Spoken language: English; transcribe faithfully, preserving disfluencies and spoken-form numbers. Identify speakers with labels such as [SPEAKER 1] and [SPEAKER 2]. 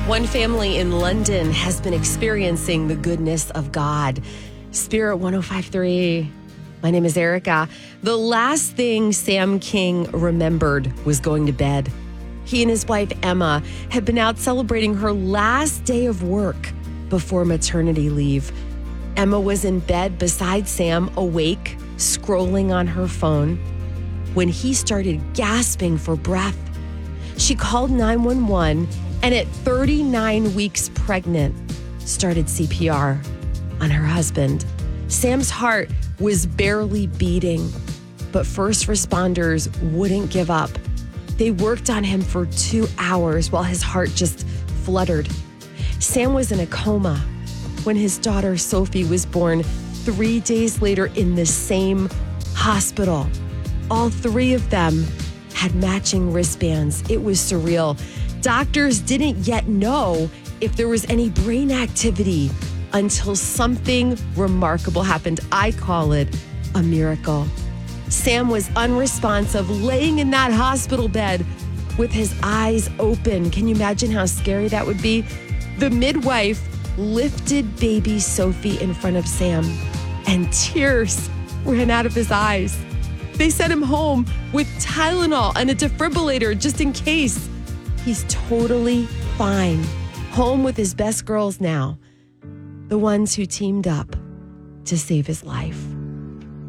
[SPEAKER 1] One family in London has been experiencing the goodness of God. Spirit one oh five point three. My name is Erica. The last thing Sam King remembered was going to bed. He and his wife, Emma, had been out celebrating her last day of work before maternity leave. Emma was in bed beside Sam, awake, scrolling on her phone, when he started gasping for breath. She called nine one one and at thirty-nine weeks pregnant, started C P R on her husband. Sam's heart was barely beating, but first responders wouldn't give up. They worked on him for two hours while his heart just fluttered. Sam was in a coma when his daughter Sophie was born three days later in the same hospital. All three of them had matching wristbands. It was surreal. Doctors didn't yet know if there was any brain activity until something remarkable happened. I call it a miracle. Sam was unresponsive, laying in that hospital bed with his eyes open. Can you imagine how scary that would be? The midwife lifted baby Sophie in front of Sam, and tears ran out of his eyes. They sent him home with Tylenol and a defibrillator just in case. He's totally fine. Home with his best girls now, the ones who teamed up to save his life.